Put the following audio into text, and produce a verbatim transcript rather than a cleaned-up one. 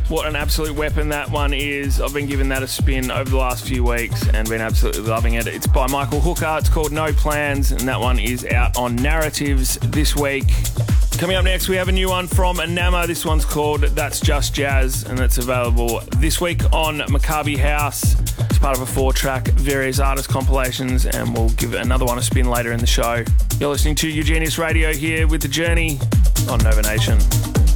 What an absolute weapon that one is. I've been giving that a spin over the last few weeks and been absolutely loving it. It's by Michael Hooker. It's called No Plans, and that one is out on Narratives this week. Coming up next, we have a new one from Anama. This one's called That's Just Jazz, and it's available this week on Maccabi House. It's part of a four-track various artist compilations, and we'll give another one a spin later in the show. You're listening to Eugenius Radio here with The Journey on Nova Nation.